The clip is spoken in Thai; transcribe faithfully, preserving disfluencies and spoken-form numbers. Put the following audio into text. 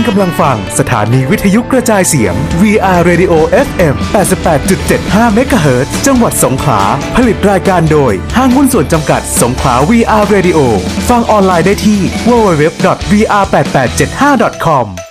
กำลังฟังสถานีวิทยุกระจายเสียง วี อาร์ Radio เอฟ เอ็ม แปดสิบแปดจุดเจ็ดห้า เมกะเฮิรตซ์ จังหวัดสงขลาผลิตรายการโดยห้างหุ้นส่วนจำกัดสงขลา วี อาร์ Radio ฟังออนไลน์ได้ที่ ดับเบิลยู ดับเบิลยู ดับเบิลยู ดอท วี อาร์ แปดแปดเจ็ดห้า ดอท คอม